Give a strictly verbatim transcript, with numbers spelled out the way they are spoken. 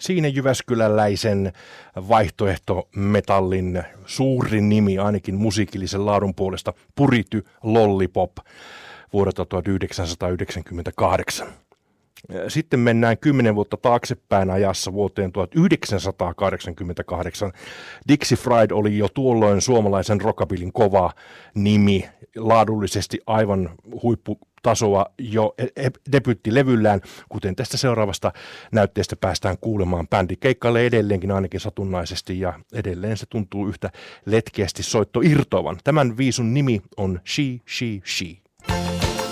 Siinä jyväskyläläisen vaihtoehtometallin suurin nimi ainakin musiikillisen laadun puolesta, Purity Lollipop vuodelta tuhatyhdeksänsataayhdeksänkymmentäkahdeksan. Sitten mennään kymmenen vuotta taaksepäin ajassa vuoteen tuhatyhdeksänsataakahdeksankymmentäkahdeksan. Dixie Fried oli jo tuolloin suomalaisen rockabillyn kova nimi, laadullisesti aivan huipputasoa jo debyyttilevyllään, kuten tästä seuraavasta näytteestä päästään kuulemaan. Bändi keikkailee edelleenkin ainakin satunnaisesti ja edelleen se tuntuu yhtä letkeästi soitto irtoavan. Tämän viisun nimi on She, She, She.